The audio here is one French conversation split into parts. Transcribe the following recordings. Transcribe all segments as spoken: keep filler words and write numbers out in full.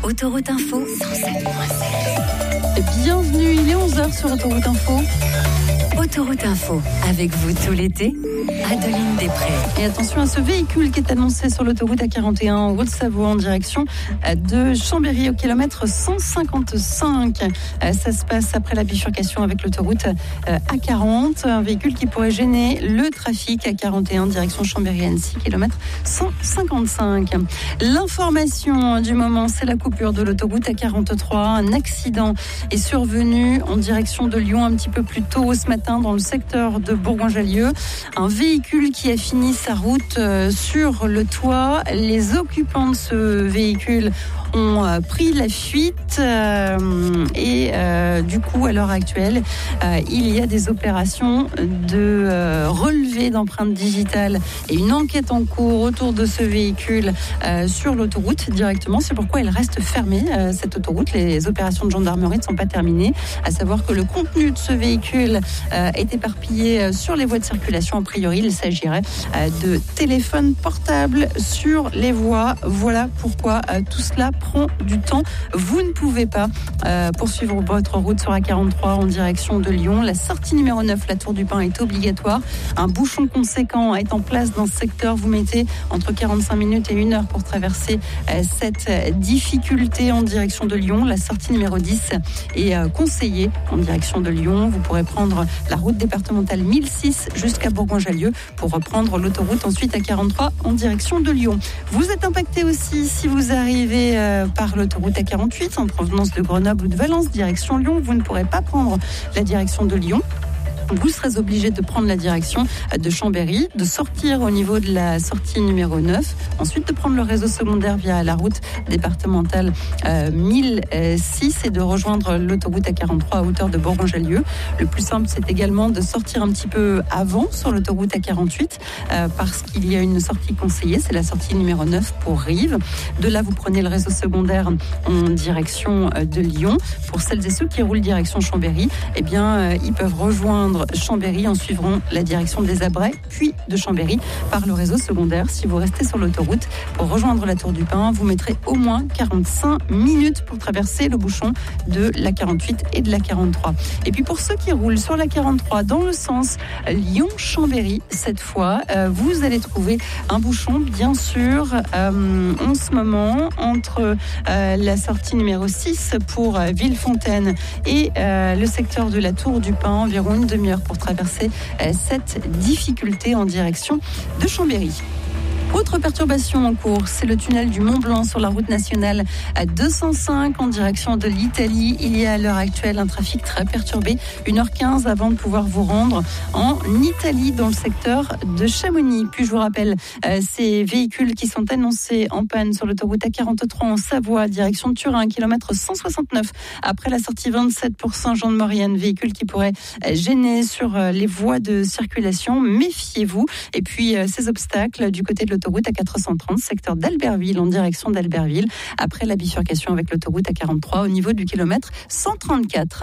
Autoroute Info cent sept point seize. Bienvenue, il est onze heures sur Autoroute Info. Autoroute Info, avec vous tout l'été, Adeline Després. Et attention à ce véhicule qui est annoncé sur l'autoroute A quarante et un en Haute-Savoie en direction de Chambéry au kilomètre cent cinquante-cinq. Ça se passe après la bifurcation avec l'autoroute A quarante. Un véhicule qui pourrait gêner le trafic A quarante et un direction Chambéry-Annecy, kilomètre cent cinquante-cinq. L'information du moment, c'est la coupure de l'autoroute A quarante-trois. Un accident est survenu en direction de Lyon un petit peu plus tôt ce matin dans le secteur de Bourgoin-Jallieu. Un véhicule qui a fini sa route sur le toit. Les occupants de ce véhicule ont pris la fuite euh, et euh, du coup à l'heure actuelle euh, il y a des opérations de euh, relevé d'empreintes digitales et une enquête en cours autour de ce véhicule euh, sur l'autoroute directement. C'est pourquoi elle reste fermée, euh, cette autoroute. Les opérations de gendarmerie ne sont pas terminées, à savoir que le contenu de ce véhicule euh, est éparpillé sur les voies de circulation. A priori il s'agirait euh, de téléphones portables sur les voies. Voilà pourquoi euh, tout cela prend du temps. Vous ne pouvez pas euh, poursuivre votre route sur A quarante-trois en direction de Lyon. La sortie numéro neuf, la Tour du Pin, est obligatoire. Un bouchon conséquent est en place dans ce secteur. Vous mettez entre quarante-cinq minutes et une heure pour traverser euh, cette difficulté en direction de Lyon. La sortie numéro dix est euh, conseillée en direction de Lyon. Vous pourrez prendre la route départementale mille six jusqu'à Bourgoin-Jallieu pour reprendre l'autoroute ensuite A quarante-trois en direction de Lyon. Vous êtes impacté aussi si vous arrivez euh, par l'autoroute A quarante-huit en provenance de Grenoble ou de Valence, direction Lyon. Vous ne pourrez pas prendre la direction de Lyon. Vous serez obligé de prendre la direction de Chambéry, de sortir au niveau de la sortie numéro neuf, ensuite de prendre le réseau secondaire via la route départementale euh, mille six et de rejoindre l'autoroute A quarante-trois à hauteur de Bourgoin-Jallieu. Le plus simple, c'est également de sortir un petit peu avant sur l'autoroute A quarante-huit euh, parce qu'il y a une sortie conseillée, c'est la sortie numéro neuf pour Rives. De là, vous prenez le réseau secondaire en direction de Lyon. Pour celles et ceux qui roulent direction Chambéry, eh bien, euh, ils peuvent rejoindre Chambéry en suivront la direction des Abrais, puis de Chambéry par le réseau secondaire. Si vous restez sur l'autoroute pour rejoindre la Tour du Pin, vous mettrez au moins quarante-cinq minutes pour traverser le bouchon de la quarante-huit et de la quarante-trois. Et puis pour ceux qui roulent sur la quarante-trois dans le sens Lyon-Chambéry, cette fois, euh, vous allez trouver un bouchon, bien sûr, euh, en ce moment, entre euh, la sortie numéro six pour euh, Villefontaine et euh, le secteur de la Tour du Pin, environ une demi-heure pour traverser cette difficulté en direction de Chambéry. Autre perturbation en cours, c'est le tunnel du Mont Blanc sur la route nationale deux cent cinq en direction de l'Italie. Il y a à l'heure actuelle un trafic très perturbé, une heure quinze avant de pouvoir vous rendre en Italie dans le secteur de Chamonix. Puis je vous rappelle euh, ces véhicules qui sont annoncés en panne sur l'autoroute A quarante-trois en Savoie, direction de Turin, kilomètre cent soixante-neuf. Après la sortie vingt-sept pour Saint-Jean-de-Maurienne, véhicule qui pourrait euh, gêner sur euh, les voies de circulation. Méfiez-vous. Et puis euh, ces obstacles du côté de l'autoroute A quatre cent trente, secteur d'Albertville, en direction d'Albertville, après la bifurcation avec l'autoroute A quarante-trois au niveau du kilomètre cent trente-quatre.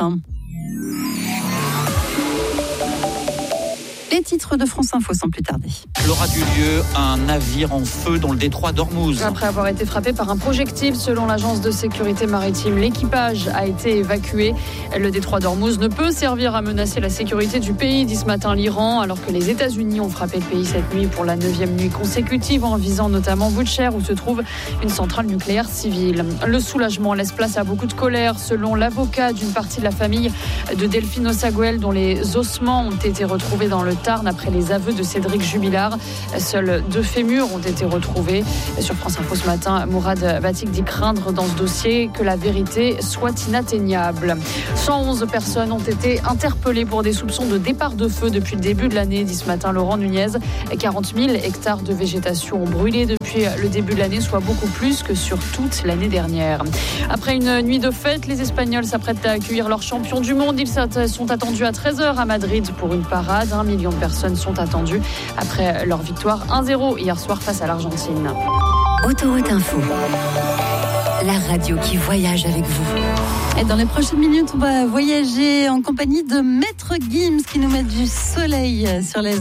Les titres de France Info sans plus tarder. L'aura du lieu, un navire en feu dans le détroit d'Ormuz. Après avoir été frappé par un projectile, selon l'agence de sécurité maritime, l'équipage a été évacué. Le détroit d'Ormuz ne peut servir à menacer la sécurité du pays, dit ce matin l'Iran, alors que les États-Unis ont frappé le pays cette nuit pour la neuvième nuit consécutive, en visant notamment Butcher, où se trouve une centrale nucléaire civile. Le soulagement laisse place à beaucoup de colère, selon l'avocat d'une partie de la famille de Delphine Osaguel, dont les ossements ont été retrouvés dans le Tarn après les aveux de Cédric Jubilard. Seuls deux fémurs ont été retrouvés. Sur France Info ce matin, Mourad Batik dit craindre dans ce dossier que la vérité soit inatteignable. cent onze personnes ont été interpellées pour des soupçons de départ de feu depuis le début de l'année, dit ce matin Laurent Nunez. quarante mille hectares de végétation ont brûlé depuis le début de l'année, soit beaucoup plus que sur toute l'année dernière. Après une nuit de fête, les Espagnols s'apprêtent à accueillir leur champion du monde. Ils sont attendus à treize heures à Madrid pour une parade. Un million de personnes sont attendues après leur victoire un zéro hier soir face à l'Argentine. Autoroute Info, la radio qui voyage avec vous. Et dans les prochaines minutes, on va voyager en compagnie de Maître Gims qui nous met du soleil sur les